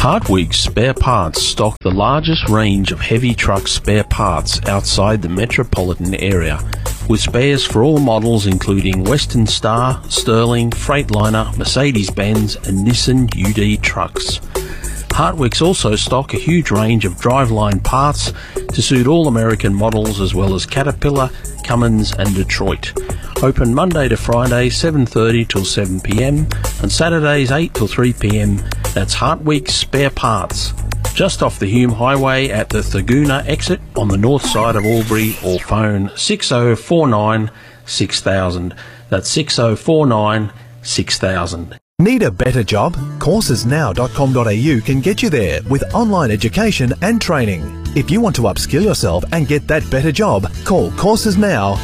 Hartwig Spare Parts stock the largest range of heavy truck spare parts outside the metropolitan area, with spares for all models including Western Star, Sterling, Freightliner, Mercedes-Benz and Nissan UD trucks. Hartwigs also stock a huge range of driveline parts to suit all American models as well as Caterpillar, Cummins and Detroit. Open Monday to Friday 7:30 till 7 p.m. and Saturdays 8 till 3 p.m. That's Hartwig Spare Parts, just off the Hume Highway at the Thurgoona exit on the north side of Albury, or phone 6049 6000. That's 6049 6000. Need a better job? Coursesnow.com.au can get you there with online education and training. If you want to upskill yourself and get that better job, call Courses Now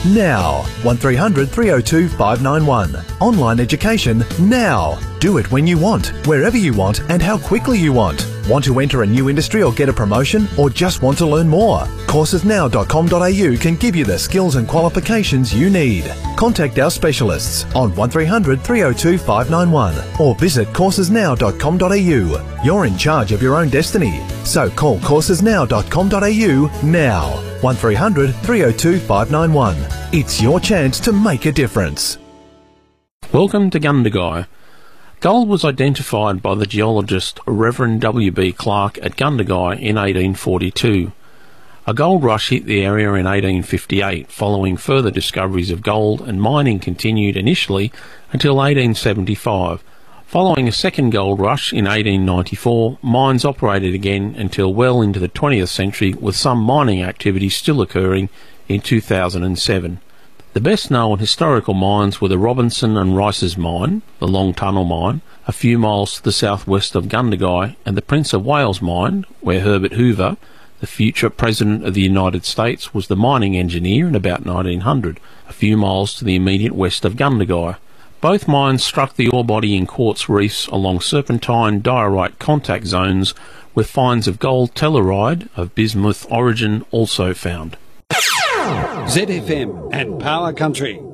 1300 302 591. Online education now. Do it when you want, wherever you want and how quickly you want. Want to enter a new industry or get a promotion, or just want to learn more? Coursesnow.com.au can give you the skills and qualifications you need. Contact our specialists on 1300 302 591 or visit coursesnow.com.au. You're in charge of your own destiny, so call coursesnow.com.au now. 1300 302 591. It's your chance to make a difference. Welcome to Gundagai. Gold was identified by the geologist Reverend W.B. Clark at Gundagai in 1842. A gold rush hit the area in 1858, following further discoveries of gold, and mining continued initially until 1875. Following a second gold rush in 1894, mines operated again until well into the 20th century, with some mining activity still occurring in 2007. The best known historical mines were the Robinson and Rice's mine, the Long Tunnel mine, a few miles to the southwest of Gundagai, and the Prince of Wales mine, where Herbert Hoover, the future President of the United States, was the mining engineer in about 1900, a few miles to the immediate west of Gundagai. Both mines struck the ore body in quartz reefs along serpentine diorite contact zones, with finds of gold telluride of bismuth origin also found. ZFM and Power Country.